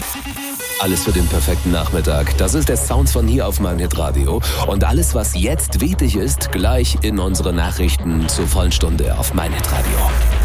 Alles für den perfekten Nachmittag. Das ist der Sound von hier auf meinhitradio. Und alles, was jetzt wichtig ist, gleich in unsere Nachrichten zur vollen Stunde auf meinhitradio.